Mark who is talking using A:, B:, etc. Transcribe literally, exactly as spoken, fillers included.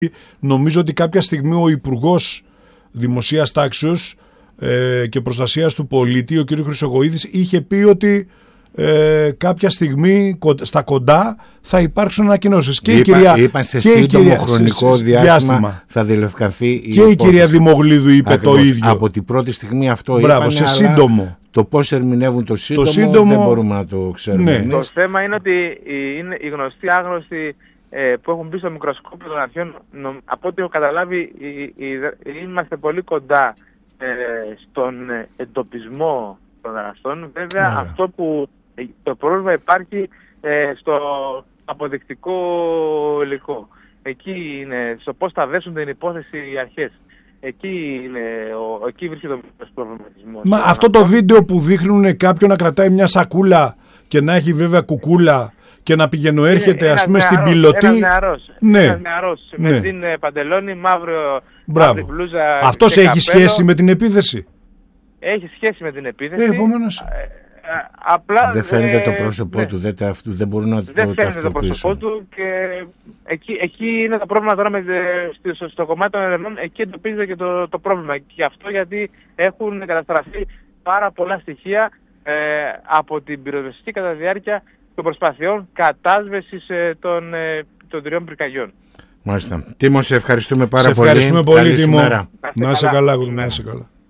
A: Νομίζω ότι κάποια στιγμή ο Υπουργός Δημοσίας Τάξεως ε, και Προστασίας του Πολίτη, ο κ. Χρυσογοίδης, είχε πει ότι ε, κάποια στιγμή στα κοντά θα υπάρξουν ανακοινώσεις. Και
B: Είπα,
A: η κυρία,
B: είπαν σε
A: και
B: σύντομο
A: κυρία,
B: χρονικό
A: σε,
B: διάστημα, διάστημα θα διελευκανθεί η
A: και
B: υπόθεση.
A: η κυρία Δημογλίδου είπε
B: Ακριβώς,
A: το ίδιο.
B: Από την πρώτη στιγμή αυτό
A: Μπράβο,
B: είπανε,
A: σε
B: αλλά
A: σύντομο.
B: Το πώς ερμηνεύουν το σύντομο,
A: το σύντομο
B: δεν μπορούμε να το ξέρουμε.
A: Ναι.
C: Το θέμα είναι ότι είναι οι γνωστοί άγνωστοι ε, που έχουν μπει στο μικροσκόπιο των αρχαίων, νο, από ό,τι έχω καταλάβει, οι, οι, οι, είμαστε πολύ κοντά ε, στον εντοπισμό των δραστών. Βέβαια, ναι. αυτό που το πρόβλημα υπάρχει ε, στο αποδεικτικό υλικό. Εκεί είναι, στο πώς θα δέσουν την υπόθεση οι αρχές. Εκεί, είναι, ο, εκεί βρίσκεται ο προβληματισμός.
A: Μα αυτό το βίντεο που δείχνουν κάποιον να κρατάει μια σακούλα και να έχει βέβαια κουκούλα και να πηγαίνω έρχεται ας πούμε στην πιλωτή.
C: Ένας νεαρός,
A: ναι.
C: ένας νεαρός
A: ναι.
C: με την παντελόνι, μαύρο, μαύρη μπλούζα.
A: Αυτός έχει καπέλο. Σχέση με την επίθεση.
C: Έχει σχέση με την επίθεση.
A: Ε, επόμενος.
C: Απλά
B: δεν φαίνεται
C: ε,
B: το πρόσωπό
C: ναι.
B: του, δεν, τα, δεν μπορούν να
C: δεν
B: το
C: φαίνεται το πρόσωπό του και εκεί, εκεί είναι το πρόβλημα τώρα με, στο, στο κομμάτι των ερευνών, εκεί εντοπίζεται και το, το πρόβλημα. Και αυτό γιατί έχουν καταστραφεί πάρα πολλά στοιχεία ε, από την πυροσβεστική κατά τη διάρκεια των προσπαθειών κατάσβεσης ε, των, ε, των τριών πυρκαγιών.
B: Μάλιστα. Τίμω, σε ευχαριστούμε πάρα
A: σε
B: πολύ.
A: Ευχαριστούμε πολύ, Τίμω.
B: Να
A: είσαι καλά, να είσαι καλά.